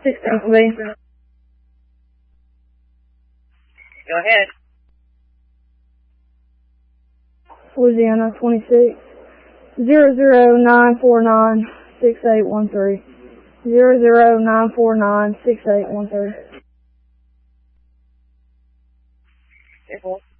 6B. Go ahead. Louisiana 26 00949 6813 00949 6813. Careful.